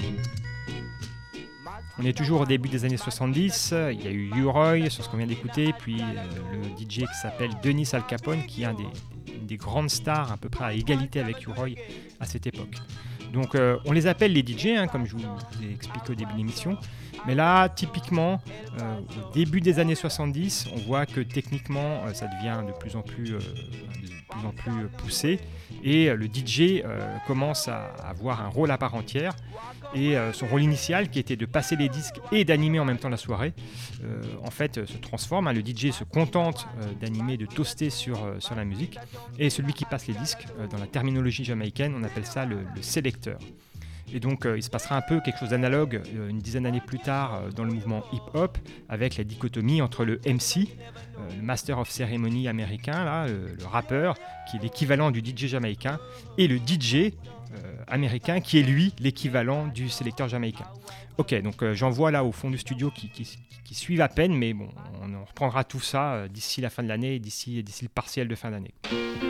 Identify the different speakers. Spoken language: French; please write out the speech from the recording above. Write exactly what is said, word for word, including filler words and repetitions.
Speaker 1: On est toujours au début des années soixante-dix, il y a eu U-Roy sur ce qu'on vient d'écouter, puis euh, le D J qui s'appelle Dennis Al Capone, qui est un des, des grandes stars à peu près à égalité avec U-Roy à cette époque. Donc euh, on les appelle les D J, hein, comme je vous, vous ai expliqué au début de l'émission. Mais là, typiquement, euh, au début des années soixante-dix, on voit que techniquement, euh, ça devient de plus en plus, euh, de plus, en plus poussé. Et euh, le D J euh, commence à avoir un rôle à part entière. Et euh, son rôle initial, qui était de passer les disques et d'animer en même temps la soirée, euh, en fait, euh, se transforme. Hein. Le D J se contente euh, d'animer, de toaster sur, euh, sur la musique. Et celui qui passe les disques, euh, dans la terminologie jamaïcaine, on appelle ça le, le sélecteur. Et donc euh, il se passera un peu quelque chose d'analogue euh, une dizaine d'années plus tard euh, dans le mouvement hip-hop, avec la dichotomie entre le M C, euh, le Master of Ceremony américain, là, euh, le rappeur, qui est l'équivalent du D J jamaïcain, et le D J euh, américain, qui est lui l'équivalent du sélecteur jamaïcain. Ok, donc euh, j'en vois là au fond du studio qui, qui, qui suivent à peine, mais bon, on, on reprendra tout ça euh, d'ici la fin de l'année, d'ici, d'ici le partiel de fin d'année.